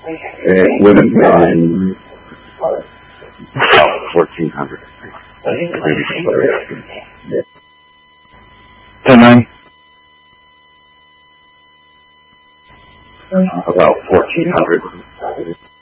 It would have been about 1,400. Tonight? About 1,400.